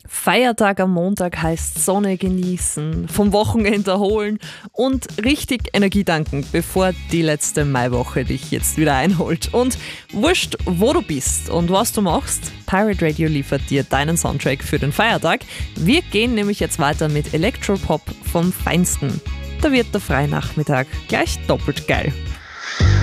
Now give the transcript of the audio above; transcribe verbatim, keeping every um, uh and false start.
Feiertag am Montag heißt Sonne genießen, vom Wochenende erholen und richtig Energie tanken, bevor die letzte Maiwoche dich jetzt wieder einholt. Und wurscht, wo du bist und was du machst, Pirate Radio liefert dir deinen Soundtrack für den Feiertag. Wir gehen nämlich jetzt weiter mit Electropop vom Feinsten. Da wird der Freinachmittag gleich doppelt geil.